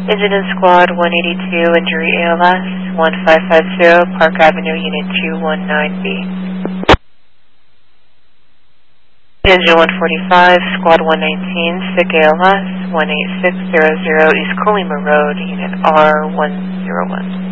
Incident Squad 182, injury ALS 1550, Park Avenue, Unit 219B. Engine 145, Squad 119, sick ALS 18600, East Colima Road, Unit R101.